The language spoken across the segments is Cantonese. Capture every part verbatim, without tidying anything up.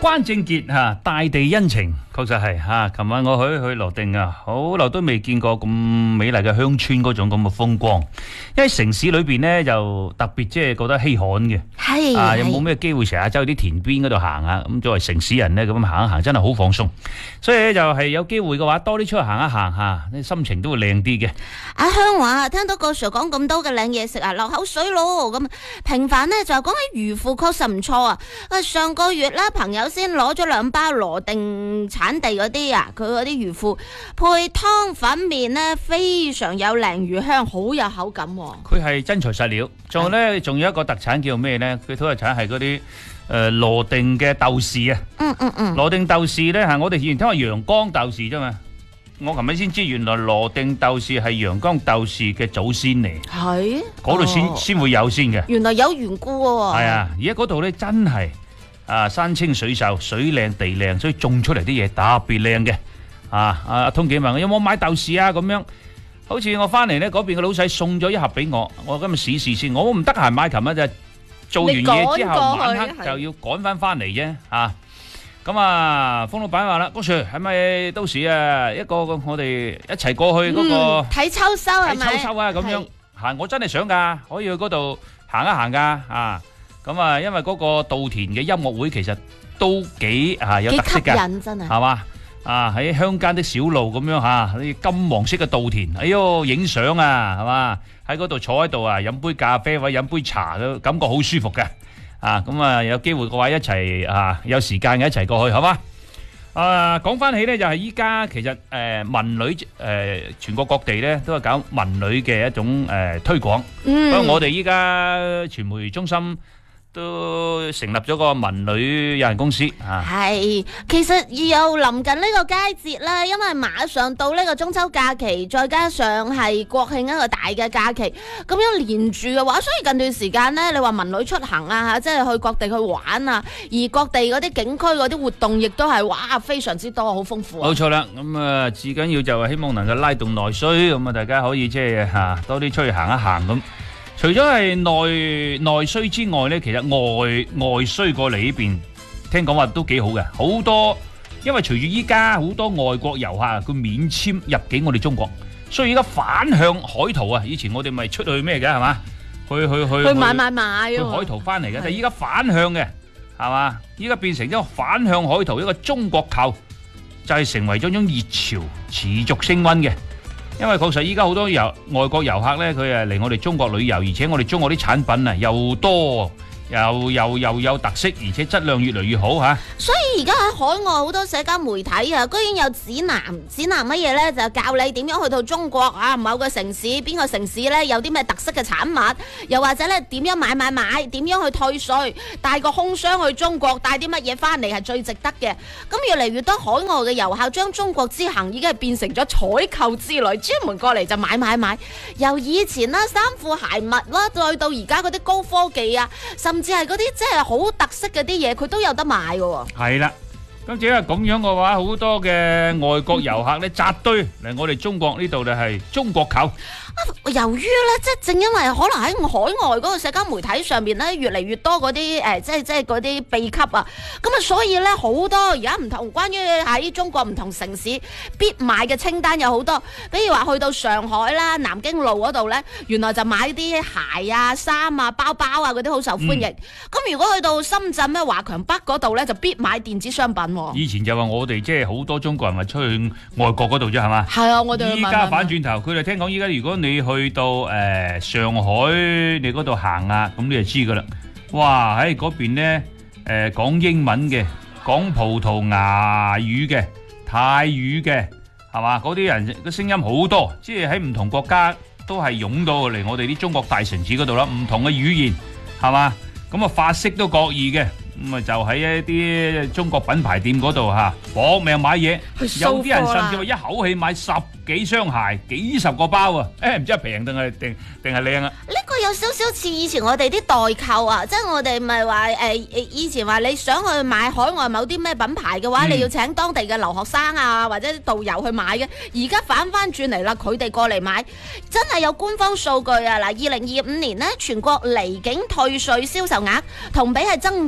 關正傑嚇，大地恩情確實係嚇。琴晚我去去羅定啊，好耐都未見過咁美麗嘅鄉村嗰種咁嘅風光。因為城市裏邊咧就特別即係覺得稀罕嘅， 係啊有冇咩機會成日走去啲田邊嗰度行啊？咁作為城市人咧，咁行一行真係好放鬆。所以咧就係有機會嘅話，多啲出去行一行嚇，啲心情都會靚啲嘅。 阿香話聽到個 Sir 講咁多嘅靚嘢食啊，流口水咯咁。平凡呢就係講起魚腐確實唔錯啊。上個月啦，朋友先攞咗兩包羅定產地嗰啲啊，佢嗰啲魚腐配湯粉麵呢，非常有鯪魚香，好有口感。 佢係真材實料，仲有咧，仲有一個特產叫咩咧？佢土特產係嗰啲誒羅定嘅豆豉啊。 嗯嗯嗯。 羅定豆豉咧嚇，我哋以前聽話陽江豆豉啫嘛。我琴日先知，原來羅定豆豉係陽江豆豉嘅祖先嚟。 係。 嗰度先先會有先嘅。 原來有緣故喎。 係啊，而家嗰度咧真係啊山清水秀，水靚地靚，所以種出嚟啲嘢特別靚嘅。啊，阿通記問我有冇買豆豉啊？咁樣。好似我翻嚟咧，嗰邊嘅老細送咗一盒俾我，我今日試試先。我唔得閒買，琴日就做完嘢之後晚黑就要趕翻翻嚟啫。嚇咁啊，封老闆話啦，嗰 Sir 係咪到時啊一個我哋一齊過去嗰個睇秋收係咪？ 睇秋收啊咁樣嚇，我真係想㗎，可以去嗰度行一行㗎啊！咁啊，因為嗰個稻田嘅音樂會其實都幾啊有特色㗎， 真係係嘛？啊！喺鄉間的小路咁樣嚇，啲金黃色嘅稻田，哎喲影相啊，係嘛？喺嗰度坐喺度啊，飲杯咖啡或者飲杯茶，都感覺好舒服嘅。啊，咁啊有機會嘅話一齊啊，有時間嘅一齊過去，好嘛？啊，講翻起咧，就係依家其實誒文旅誒全國各地咧都係搞文旅嘅一種誒推廣。嗯，不過我哋依家傳媒中心都成立咗個文旅有限公司啊！ 係，其實又臨近呢個佳節啦，因為馬上到呢個中秋假期，再加上係國慶一個大嘅假期，咁樣連住嘅話，所以近段時間呢，你話文旅出行啊，即係去各地去玩啊，而各地嗰啲景區嗰啲活動亦都係哇非常之多，好豐富啊！ 冇錯啦，咁啊至緊要就係希望能夠拉動內需，咁啊大家可以即係嚇多啲出去行一行咁。除咗係內內需之外咧，其實外外需過嚟呢邊，聽講話都幾好嘅，好多。因為隨住依家好多外國遊客佢免簽入境我哋中國，所以而家反向海淘啊！以前我哋咪出去咩嘅係嘛？去去去去買買買去海淘翻嚟嘅，但係依家反向嘅係嘛？依家變成一個反向海淘，一個中國購，就係成為咗一種熱潮，持續升溫嘅。因為確實依家好多遊外國遊客咧，佢誒嚟我哋中國旅遊，而且我哋中國啲產品啊又多又又又有特色，而且質量越嚟越好嚇。 所以而家喺海外好多社交媒體啊，居然有指南，指南乜嘢咧？就教你點樣去到中國啊，某個城市邊個城市咧有啲咩特色嘅產物，又或者咧點樣買買買，點樣去退稅，帶個空箱去中國，帶啲乜嘢翻嚟係最值得嘅。咁越嚟越多海外嘅遊客將中國之行已經係變成咗採購之旅，專門過嚟就買買買。由以前啦衫褲鞋襪啦，再到而家嗰啲高科技啊，甚至係嗰啲即係好特色嘅啲嘢，佢都有得買嘅。 係啦，咁只係咁樣嘅話，好多嘅外國遊客咧紮堆嚟我哋中國呢度就係中國購。 由於咧，即係正因為可能喺海外嗰個社交媒體上面咧，越嚟越多嗰啲誒，即係即係嗰啲秘笈啊，咁啊，所以咧好多而家唔同關於喺中國唔同城市必買嘅清單有好多，比如話去到上海啦、南京路嗰度咧，原來就買啲鞋啊、衫啊、包包啊嗰啲好受歡迎。咁、嗯、如果去到深圳咩華強北嗰度咧，就必買電子商品。 以前就話我哋即係好多中國人話出去外國嗰度啫，係嘛？ 係啊，我哋依家反轉頭，佢哋聽講依家如果你去到誒、呃、上海你嗰度行啊，咁你就知噶啦。哇！喺嗰邊咧誒講英文嘅、講葡萄牙語嘅、泰語嘅，係嘛？嗰啲人嘅聲音好多，即係喺唔同國家都係湧到嚟我哋啲中國大城市嗰度啦。唔同嘅語言係嘛？咁啊法式都各異嘅。咁啊就喺一啲中國品牌店嗰度嚇搏命買嘢，有啲人甚至話一口氣買十幾雙鞋、幾十個包啊！誒唔知係平定係定定係靚啊！ 呢個有少少似以前我哋啲代購啊，即係我哋咪話誒誒以前話你想去買海外某啲咩品牌嘅話，嗯、你要請當地嘅留學生啊或者導遊去買嘅。而家反翻轉嚟啦，佢哋過嚟買，真係有官方數據啊！嗱，二零二五年呢，全國離境退稅銷售額同比係增長咗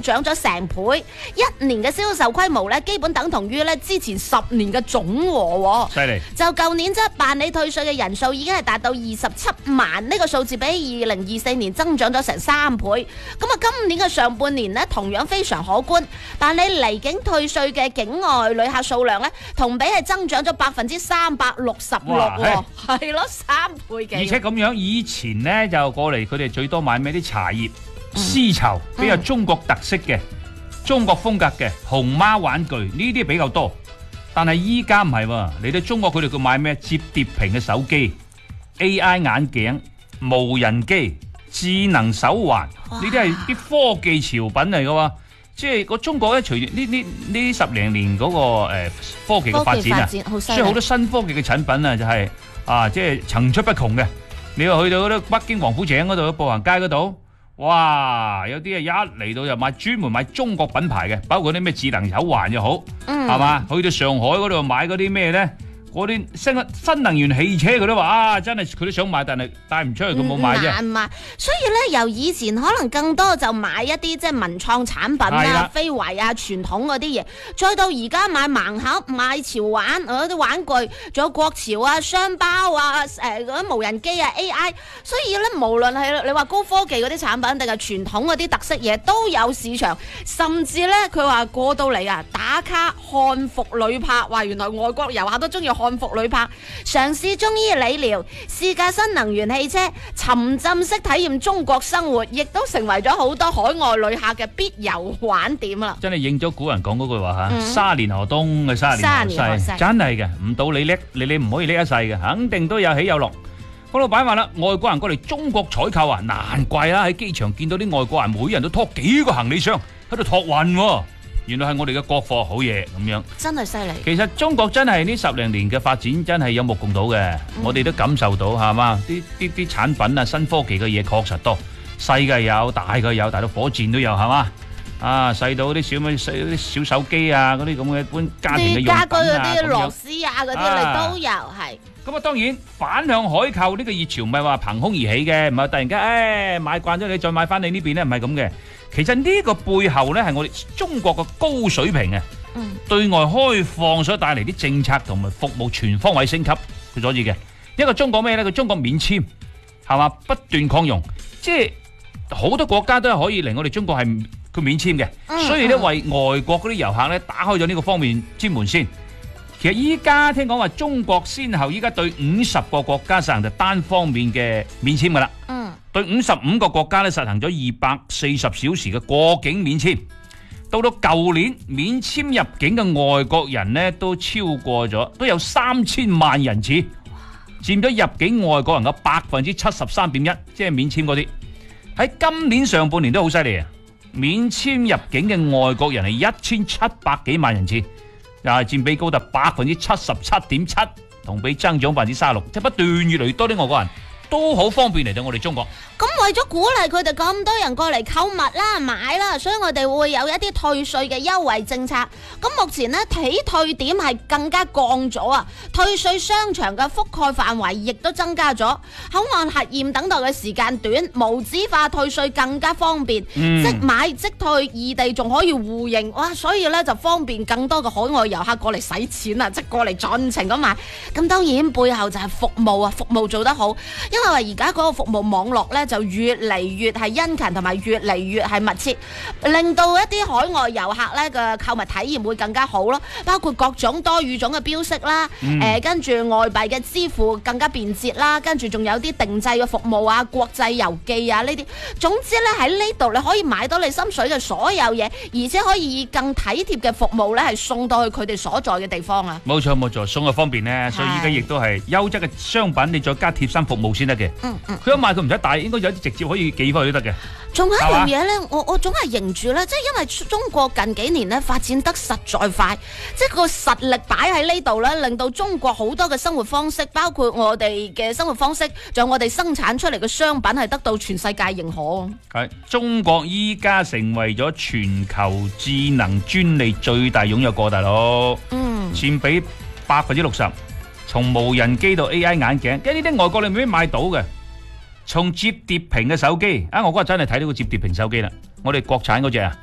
成倍，一年嘅銷售規模咧，基本等同於咧之前十年嘅總和。 犀利！ 就舊年啫，辦理退稅嘅人數已經係達到二十七萬，呢個數字比二零二四年增長咗成三倍。咁啊，今年嘅上半年呢，同樣非常可觀，辦理離境退稅嘅境外旅客數量呢，同比係增長咗百分之三百六十六喎，係咯，三倍幾。 而且咁樣，以前呢就過嚟，佢哋最多買咩啲茶葉、絲綢，比較中國特色嘅、中國風格嘅熊貓玩具呢啲比較多。但係依家唔係喎，嚟到中國佢哋佢買咩？摺疊屏嘅手機、A I 眼鏡、無人機、智能手環，呢啲係啲科技潮品嚟嘅喎。即係個中國咧，隨住呢呢呢十零年嗰、那個、呃、科技嘅發展啊，所以好多新科技嘅產品啊，就係、是、啊，即係層出不窮嘅。你話去到嗰啲北京王府井嗰度、步行街嗰度，哇！有啲啊一嚟到就買專門買中國品牌嘅，包括啲咩智能手環又好，係、嗯、嘛？去到上海嗰度買嗰啲咩咧？嗰啲新新能源汽車佢都話啊，真係佢都想買，但係帶唔出去，佢冇買啫。 難買，所以咧由以前可能更多就買一啲即係文創產品啦、非遺啊、傳統嗰啲嘢，再到而家買盲盒、買潮玩嗰啲玩具，仲有國潮啊、雙包啊、誒嗰啲無人機啊、A I， 所以咧無論係你話高科技嗰啲產品，定係傳統嗰啲特色嘢都有市場，甚至咧佢話過到嚟啊打卡漢服旅拍，話原來外國遊客都中意漢服旅拍，嘗試中醫理療，試駕新能源汽車，沉浸式體驗中國生活，亦都成為咗好多海外旅客嘅必遊玩點啦。 真係應咗古人講嗰句話吓，卅年河東嘅卅年河西，真係嘅，唔到你叻，你你唔可以叻一世嘅，肯定都有起有落。嗰老闆話啦，外國人過嚟中國採購啊，難怪啦，喺機場見到啲外國人每人都拖幾個行李箱喺度托運。原來係我哋嘅國貨好嘢咁樣， 真係犀利。 其實中國真係呢十零年嘅發展真係有目共睹嘅，嗯、我哋都感受到係嘛？啲啲啲產品啊，新科技嘅嘢確實多，細嘅有，大嘅有，大到火箭都有係嘛？啊，細到啲小咩細啲小手機啊，嗰啲咁嘅一般家庭嘅用品啊， 家居嗰啲螺絲啊嗰啲你都有係。 咁啊，當然反向海購呢個熱潮唔係話憑空而起嘅，唔係突然間誒、哎、買慣咗你再買翻你呢邊咧，唔係咁嘅。其實呢個背後呢，係我哋中國嘅高水平啊，嗯、對外開放所帶嚟啲政策同埋服務全方位升級，佢所以嘅一個中國咩呢？佢中國免簽係嘛，不斷擴容，即係好多國家都係可以嚟我哋中國係佢免簽嘅，嗯、所以呢，為外國嗰啲遊客呢打開咗呢個方面之門先。其實依家聽講話中國先後依家對五十個國家實行就單方面嘅免簽噶啦。嗯對五十五個國家咧實行咗二百四十小時嘅過境免簽，到到舊年免簽入境嘅外國人呢都超過咗，都有三千萬人次，佔咗入境外國人嘅百分之七十三點一，即係免簽嗰啲。喺今年上半年都好犀利啊！免簽入境嘅外國人係一千七百幾萬人次，又係佔比高達百分之七十七點七，同比增長百分之三十六，即係不斷越嚟越多啲外國人。都好方便嚟到我哋中國。 咁為咗鼓勵佢哋咁多人過嚟購物啦、買啦，所以我哋會有一啲退稅嘅優惠政策。咁目前呢，起退點係更加降咗啊，退稅商場嘅覆蓋範圍亦都增加咗，口岸核驗等待嘅時間短，無紙化退稅更加方便，嗯、即買即退，異地仲可以互認，哇！所以呢，就方便更多嘅海外遊客過嚟使錢啊，即過嚟盡情咁買。咁當然背後就係服務啊，服務做得好，因為話而家嗰個服務網絡呢，就越嚟越係殷勤，同埋越嚟越係密切，令到一啲海外遊客呢嘅購物體驗會更加好咯。包括各種多語種嘅標識啦，誒、嗯呃，跟住外幣嘅支付更加便捷啦，跟住仲有啲定制嘅服務啊、國際郵寄啊呢啲。總之呢，喺呢度你可以買到你心水嘅所有嘢，而且可以以更體貼嘅服務呢係送到去佢哋所在嘅地方啊。冇錯冇錯，送嘅方便呢，所以依家亦都係優質嘅商品，你再加貼身服務先得嘅。嗯嗯，佢一買佢唔使帶，應該有啲直接可以寄翻去都得嘅。仲有一樣嘢咧，我我總係認住咧，即係因為中國近幾年咧發展得實在快，即係個實力擺喺呢度咧，令到中國好多嘅生活方式，包括我哋嘅生活方式，仲有我哋生產出嚟嘅商品係得到全世界認可。係中國依家成為咗全球智能專利最大擁有國，大佬，嗯，佔比百分之六十。從無人機到 A I 眼鏡，跟呢啲外國你未必買到嘅。從摺疊屏嘅手機，啊，我嗰日真係睇到個摺疊屏手機啦。我哋國產嗰隻啊，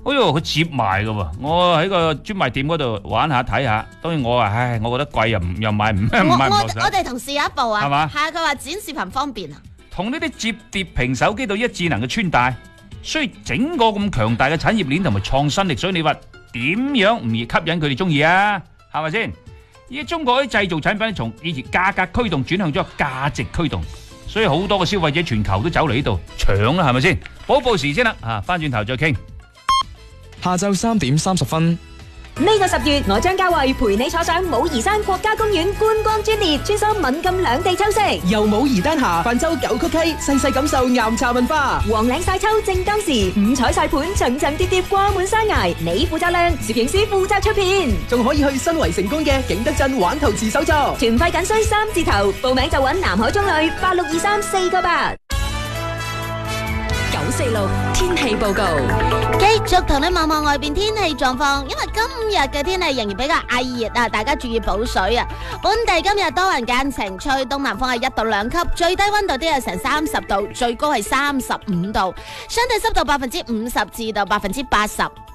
哎呦，佢接埋噶喎！我喺個專賣店嗰度玩下睇下，當然我話唉，我覺得貴又唔又買唔唔我買唔落手我我哋同事有一部啊， 係嘛係佢話剪視頻方便啊。 同呢啲摺疊屏手機到一智能嘅穿戴，所以整個咁強大嘅產業鏈同埋創新力，所以你話點樣唔易吸引佢哋中意啊？係咪先？而家中國啲製造產品從以前價格驅動轉向咗價值驅動，所以好多嘅消費者全球都走嚟呢度搶啦，係咪先？報報時先啦，啊，翻轉頭再傾。 下晝三點三十分。 呢個十月，我張家慧陪你坐上武夷山國家公園觀光專列，穿梭閩贛兩地秋色， 由武夷丹霞泛舟九曲溪，細細感受岩茶文化。 黃嶺晒秋正當時，五彩晒盤層層疊疊掛滿山崖，你負責亮，攝影師負責出片， 仲可以去新圍成功嘅景德鎮玩陶瓷手作。 團費僅需三字頭，報名就揾南海中旅八六二三四個八。九四六天氣報告， 繼續同你望望外邊天氣狀況，因為今日嘅天氣仍然比較翳熱啊，大家注意補水啊。本地今日多雲間晴，吹東南風係一到兩級，最低溫度都有成三十度，最高係三十五度，相對濕度百分之五十至到百分之八十。